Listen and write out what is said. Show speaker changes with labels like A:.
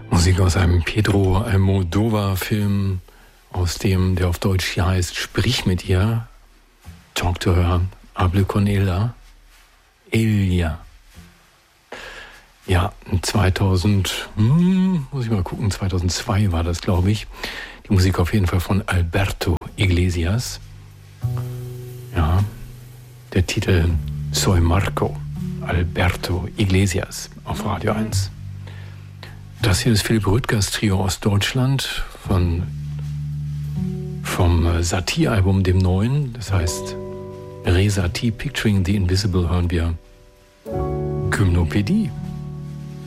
A: Musik aus einem Pedro Almodóvar-Film, aus dem, der auf Deutsch hier heißt, Sprich mit ihr, Talk to her, hable con ella, Elia. Ja, 2002 war das, glaube ich. Die Musik auf jeden Fall von Alberto Iglesias. Ja, der Titel Soy Marco, Alberto Iglesias auf Radio 1. Das hier ist Philipp Rüttgers Trio aus Deutschland vom Satie-Album, dem neuen, das heißt Re-Satie, Picturing the Invisible, hören wir Gymnopädie.